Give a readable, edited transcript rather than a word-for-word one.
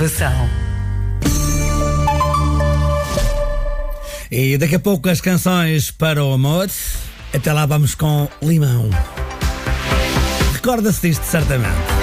E daqui a pouco as canções para o amor. Até lá vamos com Limão. Recorda-se disto, certamente.